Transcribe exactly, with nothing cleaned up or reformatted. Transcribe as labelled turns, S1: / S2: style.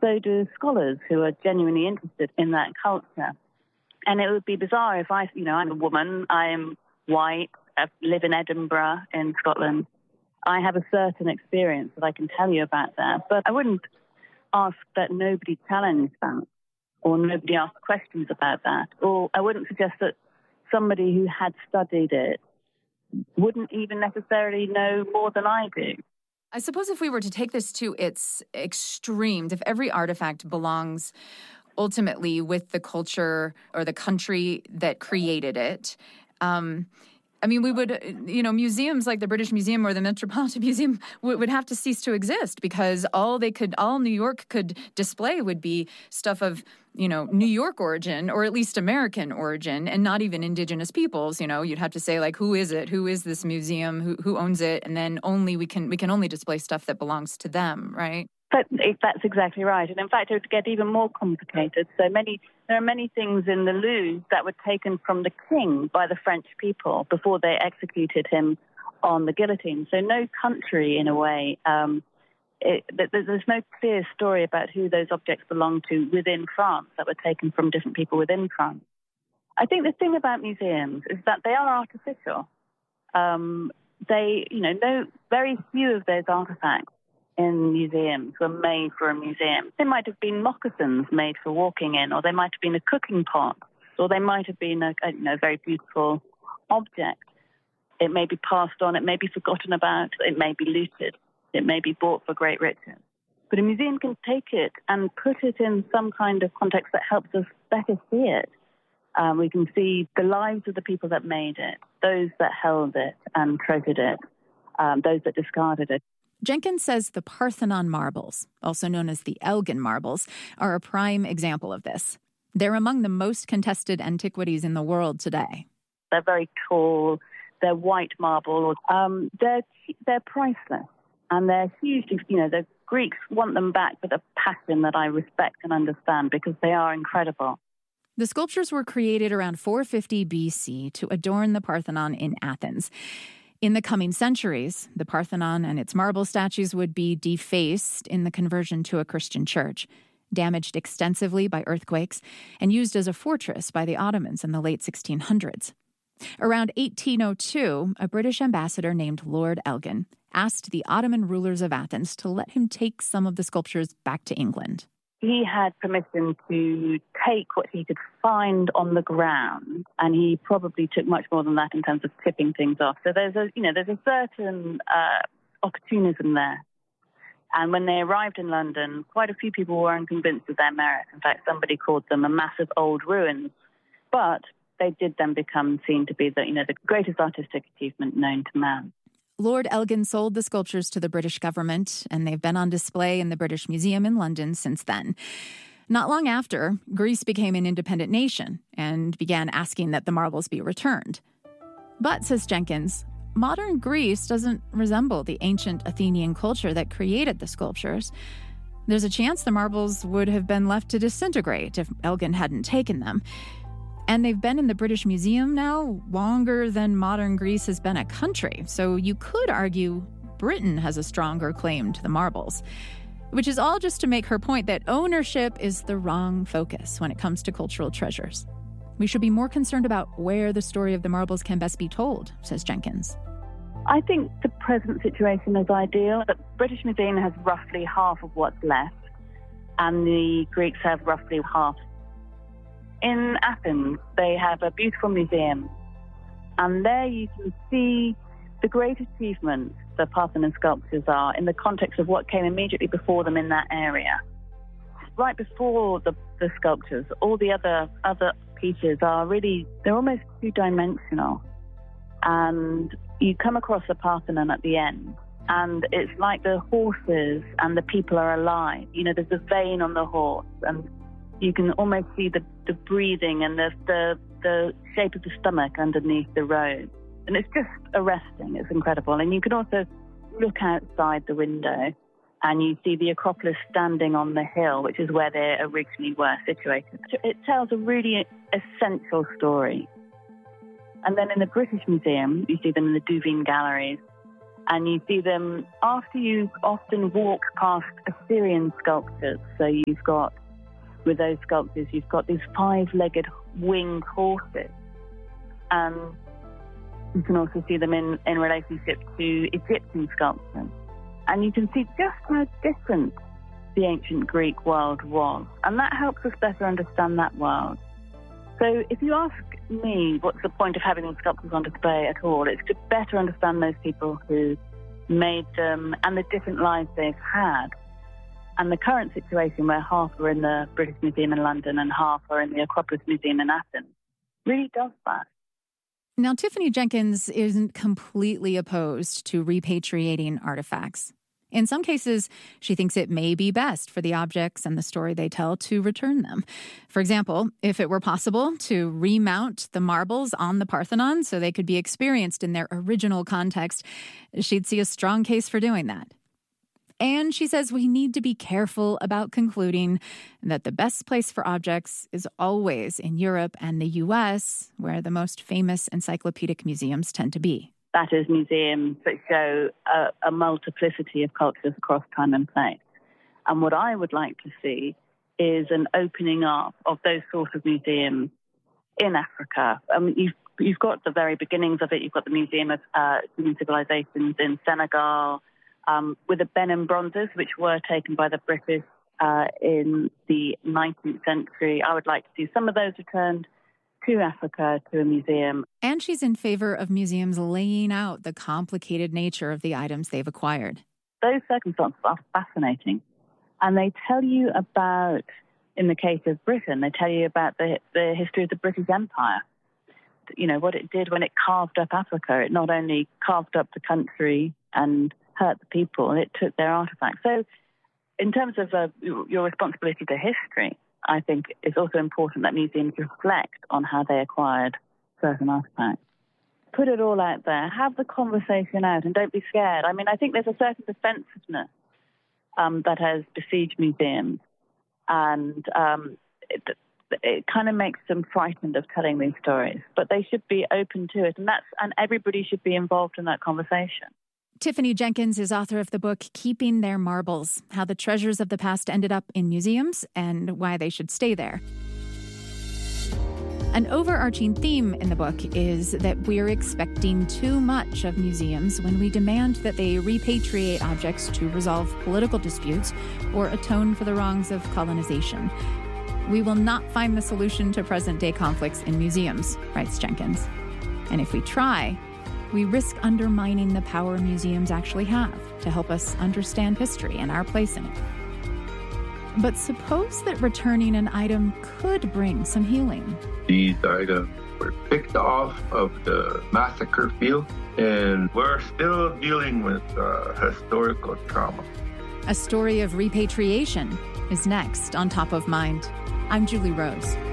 S1: so do scholars who are genuinely interested in that culture. And it would be bizarre if I, you know, I'm a woman, I am white, I live in Edinburgh in Scotland. I have a certain experience that I can tell you about that, but I wouldn't ask that nobody challenge that, or nobody ask questions about that, or I wouldn't suggest that somebody who had studied it wouldn't even necessarily know more than I do.
S2: I suppose if we were to take this to its extremes, if every artifact belongs ultimately with the culture or the country that created it, um, I mean, we would, you know, museums like the British Museum or the Metropolitan Museum would, would have to cease to exist, because all they could, all New York could display would be stuff of, you know, New York origin, or at least American origin, and not even indigenous peoples. You know, you'd have to say, like, who is it? Who is this museum? Who who owns it? And then only we can we can only display stuff that belongs to them, right?
S1: But that's exactly right. And in fact, it would get even more complicated. So many, there are many things in the Louvre that were taken from the king by the French people before they executed him on the guillotine. So no country, in a way, um, it, there's no clear story about who those objects belong to within France that were taken from different people within France. I think the thing about museums is that they are artificial. Um, they, you know, no, very few of those artifacts in museums were made for a museum. They might have been moccasins made for walking in, or they might have been a cooking pot, or they might have been a, a you know, very beautiful object. It may be passed on, it may be forgotten about, it may be looted, it may be bought for great riches. But a museum can take it and put it in some kind of context that helps us better see it. Um, we can see the lives of the people that made it, those that held it and treasured it, um, those that discarded it.
S2: Jenkins says the Parthenon marbles, also known as the Elgin marbles, are a prime example of this. They're among the most contested antiquities in the world today.
S1: They're very tall, they're white marble, um, they're they're priceless, and they're hugely, you know, the Greeks want them back with a passion that I respect and understand, because they are incredible.
S2: The sculptures were created around four fifty B C to adorn the Parthenon in Athens. In the coming centuries, the Parthenon and its marble statues would be defaced in the conversion to a Christian church, damaged extensively by earthquakes, and used as a fortress by the Ottomans in the late sixteen hundreds. Around eighteen oh two, a British ambassador named Lord Elgin asked the Ottoman rulers of Athens to let him take some of the sculptures back to England.
S1: He had permission to take what he could find on the ground, and he probably took much more than that in terms of tipping things off. So there's a, you know, there's a certain uh, opportunism there. And when they arrived in London, quite a few people were unconvinced of their merit. In fact, somebody called them a mass of old ruins. But they did then become seen to be the, you know, the greatest artistic achievement known to man.
S2: Lord Elgin sold the sculptures to the British government, and they've been on display in the British Museum in London since then. Not long after, Greece became an independent nation and began asking that the marbles be returned. But, says Jenkins, modern Greece doesn't resemble the ancient Athenian culture that created the sculptures. There's a chance the marbles would have been left to disintegrate if Elgin hadn't taken them. And they've been in the British Museum now longer than modern Greece has been a country. So you could argue Britain has a stronger claim to the marbles. Which is all just to make her point that ownership is the wrong focus when it comes to cultural treasures. We should be more concerned about where the story of the marbles can best be told, says Jenkins.
S1: I think the present situation is ideal. The British Museum has roughly half of what's left, and the Greeks have roughly half. In Athens, they have a beautiful museum, and there you can see the great achievements the Parthenon sculptures are in the context of what came immediately before them in that area. Right before the, the sculptures, all the other other pieces are really, they're almost two-dimensional. And you come across the Parthenon at the end, and it's like the horses and the people are alive. You know, there's a vein on the horse, and you can almost see the, the breathing and the, the the shape of the stomach underneath the robe. And it's just arresting. It's incredible. And you can also look outside the window and you see the Acropolis standing on the hill, which is where they originally were situated. It tells a really essential story. And then in the British Museum, you see them in the Duveen galleries. And you see them after you often walk past Assyrian sculptures. So you've got, with those sculptures, you've got these five-legged winged horses. And you can also see them in, in relationship to Egyptian sculptures. And you can see just how different the ancient Greek world was. And that helps us better understand that world. So if you ask me what's the point of having these sculptures on display at all, it's to better understand those people who made them and the different lives they've had. And the current situation where half are in the British Museum in London and half are in the Acropolis Museum in Athens really does that.
S2: Now, Tiffany Jenkins isn't completely opposed to repatriating artifacts. In some cases, she thinks it may be best for the objects and the story they tell to return them. For example, if it were possible to remount the marbles on the Parthenon so they could be experienced in their original context, she'd see a strong case for doing that. And she says we need to be careful about concluding that the best place for objects is always in Europe and the U S, where the most famous encyclopedic museums tend to be.
S1: That is museums that show a, a multiplicity of cultures across time and place. And what I would like to see is an opening up of those sorts of museums in Africa. I mean, you've, you've got the very beginnings of it. You've got the Museum of uh, Human Civilizations in Senegal, um, with the Benin bronzes, which were taken by the British uh, in the nineteenth century. I would like to see some of those returned to Africa, to a museum.
S2: And she's in favor of museums laying out the complicated nature of the items they've acquired.
S1: Those circumstances are fascinating. And they tell you about, in the case of Britain, they tell you about the, the history of the British Empire. You know, what it did when it carved up Africa. It not only carved up the country and hurt the people, it took their artifacts. So in terms of uh, your responsibility to history, I think it's also important that museums reflect on how they acquired certain artifacts. Put it all out there. Have the conversation out and don't be scared. I mean, I think there's a certain defensiveness um, that has besieged museums. And um, it, it kind of makes them frightened of telling these stories. But they should be open to it. And that's and everybody should be involved in that conversation.
S2: Tiffany Jenkins is author of the book Keeping Their Marbles, How the Treasures of the Past Ended Up in Museums and Why They Should Stay There. An overarching theme in the book is that we're expecting too much of museums when we demand that they repatriate objects to resolve political disputes or atone for the wrongs of colonization. We will not find the solution to present-day conflicts in museums, writes Jenkins. And if we try, we risk undermining the power museums actually have to help us understand history and our place in it. But suppose that returning an item could bring some healing.
S3: These items were picked off of the massacre field, and we're still dealing with uh, historical trauma.
S2: A story of repatriation is next on Top of Mind. I'm Julie Rose.